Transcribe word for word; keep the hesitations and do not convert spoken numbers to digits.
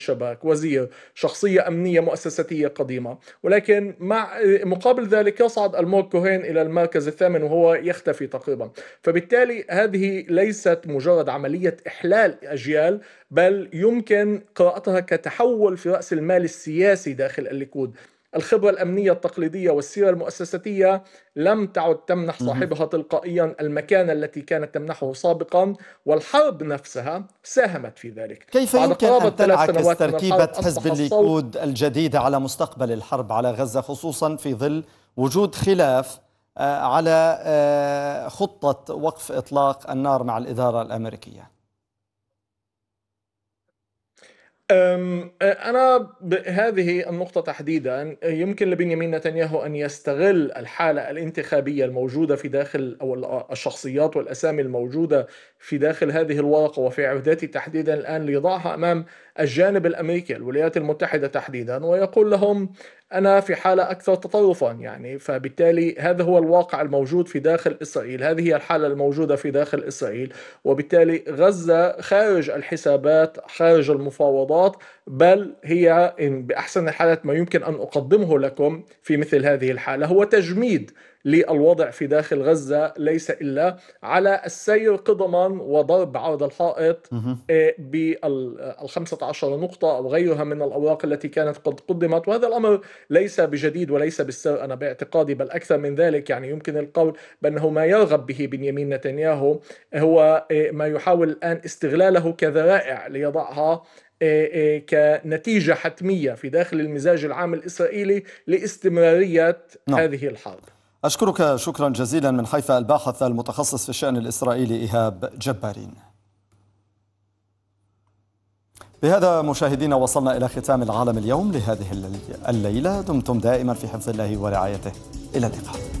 شباك، وزير، شخصية أمنية مؤسساتية قديمة، ولكن مع مقابل ذلك يصعد الموج كوهين إلى المركز الثامن وهو يختفي تقريبا. فبالتالي هذه ليست مجرد عملية إحلال أجيال، بل يمكن قراءتها كتحول في رأس المال السياسي داخل الليكود. الخبرة الأمنية التقليدية والسيرة المؤسساتية لم تعد تمنح مهم. صاحبها تلقائيا المكانة التي كانت تمنحه سابقا، والحرب نفسها ساهمت في ذلك. كيف بعد يمكن قرابة أن ثلاث تنعكس سنوات من تركيبة الحرب حزب أصبح الصوت. الليكود الجديدة على مستقبل الحرب على غزة، خصوصا في ظل وجود خلاف آه، على آه، خطة وقف إطلاق النار مع الإدارة الأمريكية؟ أم، أنا بهذه النقطة تحديدا يمكن لبنيامين نتنياهو أن يستغل الحالة الانتخابية الموجودة في داخل أو الشخصيات والأسامي الموجودة في داخل هذه الورقة وفي عهدتي تحديدا الآن، ليضعها أمام الجانب الأمريكي، الولايات المتحدة تحديدا، ويقول لهم أنا في حالة أكثر تطرفا. يعني فبالتالي هذا هو الواقع الموجود في داخل إسرائيل، هذه هي الحالة الموجودة في داخل إسرائيل، وبالتالي غزة خارج الحسابات، خارج المفاوضات، بل هي إن بأحسن الحالات ما يمكن أن أقدمه لكم في مثل هذه الحالة هو تجميد للوضع في داخل غزة، ليس إلا على السير قدما وضرب عرض الحائط مهم. بالخمسة عشر نقطة أو غيرها من الأوراق التي كانت قد قدمت. وهذا الأمر ليس بجديد وليس بالسر أنا باعتقادي، بل أكثر من ذلك. يعني يمكن القول بأنه ما يرغب به بنيامين نتنياهو هو ما يحاول الآن استغلاله كذرائع ليضعها كنتيجة حتمية في داخل المزاج العام الإسرائيلي لاستمرارية نعم. هذه الحرب. أشكرك شكرا جزيلا من حيفا الباحث المتخصص في الشأن الإسرائيلي إيهاب جبارين. بهذا مشاهدينا وصلنا إلى ختام العالم اليوم لهذه الليلة. دمتم دائما في حفظ الله ورعايته، إلى اللقاء.